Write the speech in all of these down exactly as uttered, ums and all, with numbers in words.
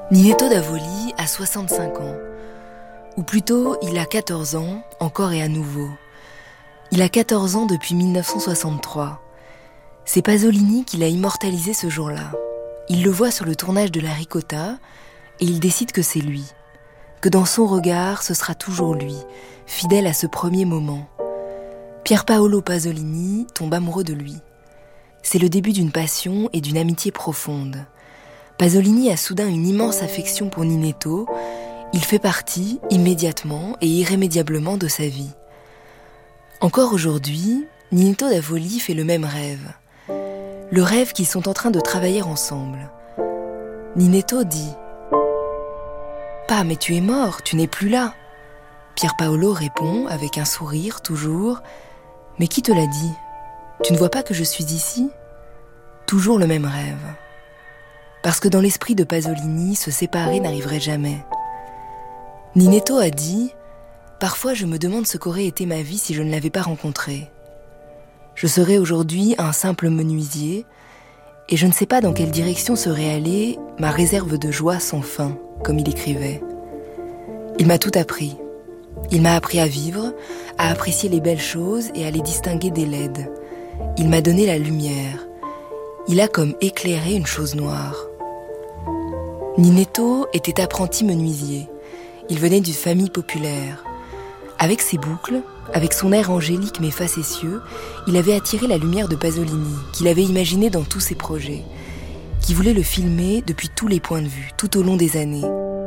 Ninetto Davoli a soixante-cinq ans. Ou plutôt, il a quatorze ans, encore et à nouveau. Il a quatorze ans depuis mille neuf cent soixante-trois. C'est Pasolini qui l'a immortalisé ce jour-là. Il le voit sur le tournage de La Ricotta et il décide que c'est lui. Que dans son regard, ce sera toujours lui, fidèle à ce premier moment. Pier Paolo Pasolini tombe amoureux de lui. C'est le début d'une passion et d'une amitié profonde. Pasolini a soudain une immense affection pour Ninetto. Il fait partie, immédiatement et irrémédiablement, de sa vie. Encore aujourd'hui, Ninetto Davoli fait le même rêve. Le rêve qu'ils sont en train de travailler ensemble. Ninetto dit « Pa, mais tu es mort, tu n'es plus là !» Pier Paolo répond, avec un sourire toujours « Mais qui te l'a dit ? Tu ne vois pas que je suis ici ?» Toujours le même rêve. Parce que dans l'esprit de Pasolini, se séparer n'arriverait jamais. Ninetto a dit « Parfois je me demande ce qu'aurait été ma vie si je ne l'avais pas rencontré. Je serais aujourd'hui un simple menuisier et je ne sais pas dans quelle direction serait allée ma réserve de joie sans fin, comme il écrivait. Il m'a tout appris. Il m'a appris à vivre, à apprécier les belles choses et à les distinguer des laides. Il m'a donné la lumière. Il a comme éclairé une chose noire. » Ninetto était apprenti menuisier. Il venait d'une famille populaire. Avec ses boucles, avec son air angélique mais facétieux, il avait attiré la lumière de Pasolini, qu'il avait imaginé dans tous ses projets, qui voulait le filmer depuis tous les points de vue, tout au long des années.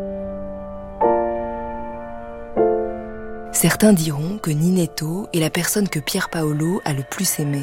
Certains diront que Ninetto est la personne que Pier Paolo a le plus aimée.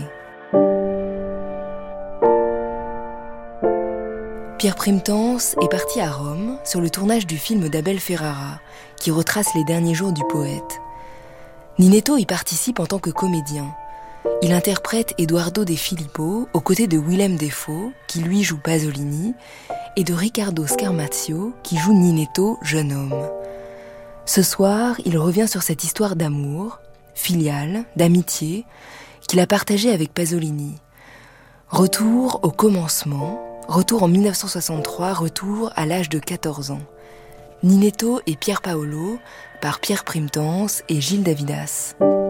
Pier Primtance est parti à Rome sur le tournage du film d'Abel Ferrara, qui retrace les derniers jours du poète. Ninetto y participe en tant que comédien. Il interprète Edoardo De Filippo aux côtés de Willem Dafoe, qui lui joue Pasolini, et de Riccardo Scarmazzo, qui joue Ninetto, jeune homme. Ce soir, il revient sur cette histoire d'amour, filiale, d'amitié, qu'il a partagée avec Pasolini. Retour au commencement, retour en mille neuf cent soixante-trois, retour à l'âge de quatorze ans. Ninetto et Pier Paolo, par Pier Primtance et Gilles Davidas.